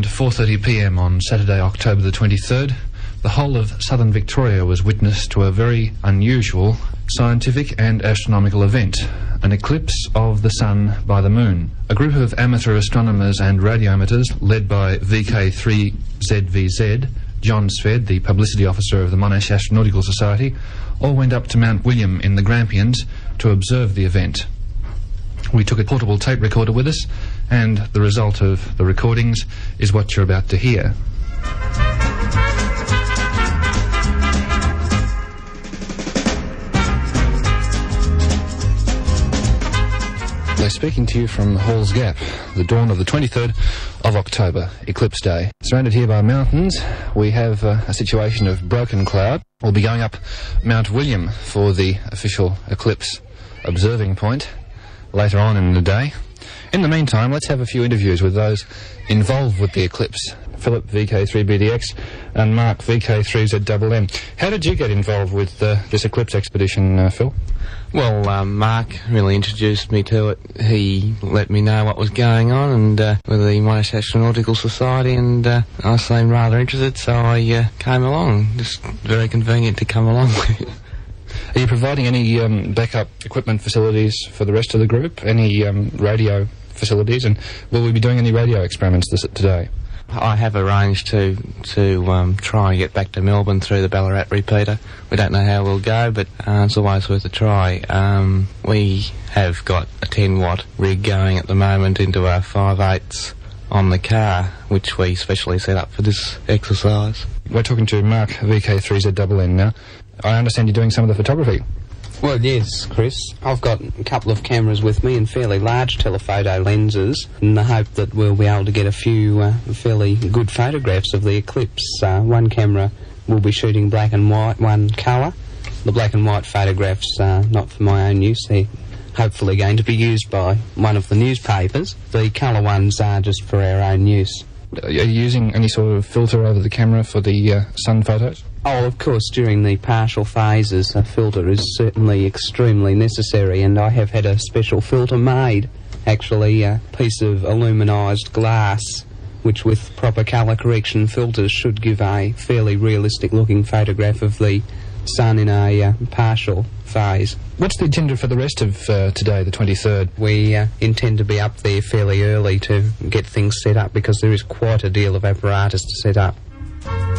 4:30 p.m. on Saturday, October the 23rd, the whole of southern Victoria was witness to a very unusual scientific and astronomical event, an eclipse of the sun by the moon. A group of amateur astronomers and radiometers, led by VK3ZVZ, John Sved, the publicity officer of the Monash Astronautical Society, all went up to Mount William in the Grampians to observe the event. We took a portable tape recorder with us, and the result of the recordings is what you're about to hear. We're speaking to you from Halls Gap, the dawn of the 23rd of October, Eclipse Day. Surrounded here by mountains, we have a situation of broken cloud. We'll be going up Mount William for the official eclipse observing point later on in the day. In the meantime, let's have a few interviews with those involved with the eclipse. Philip, VK3BDX, and Mark, VK3ZNN. How did you get involved with this eclipse expedition, Phil? Well, Mark really introduced me to it. He let me know what was going on and with the Monash Astronautical Society, and I seemed rather interested, so I came along. Just very convenient to come along with. Are you providing any backup equipment facilities for the rest of the group? Any radio facilities? And will we be doing any radio experiments today? I have arranged to try and get back to Melbourne through the Ballarat repeater. We don't know how we'll go, but it's always worth a try. We have got a 10-watt rig going at the moment into our 5/8 on the car, which we specially set up for this exercise. We're talking to Mark, VK3ZNN now. I understand you're doing some of the photography. Well, yes, Chris. I've got a couple of cameras with me and fairly large telephoto lenses in the hope that we'll be able to get a few fairly good photographs of the eclipse. One camera will be shooting black and white, one colour. The black and white photographs are not for my own use. They're hopefully going to be used by one of the newspapers. The colour ones are just for our own use. Are you using any sort of filter over the camera for the sun photos? Oh, of course, during the partial phases, a filter is certainly extremely necessary, and I have had a special filter made, actually a piece of aluminised glass, which with proper colour correction filters should give a fairly realistic looking photograph of the sun in a partial phase. What's the agenda for the rest of today, the 23rd? We intend to be up there fairly early to get things set up, because there is quite a deal of apparatus to set up.